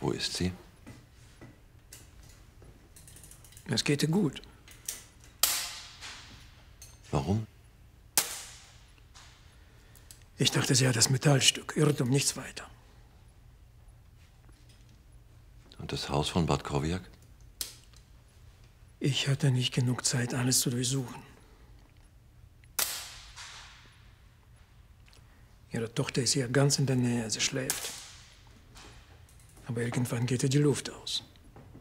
Wo ist sie? Es geht ihr gut. Warum? Ich dachte, sie hat das Metallstück. Irrtum, nichts weiter. Und das Haus von Bad Krowiak? Ich hatte nicht genug Zeit, alles zu durchsuchen. Ihre Tochter ist hier ganz in der Nähe. Sie schläft. Aber irgendwann geht ihr die Luft aus.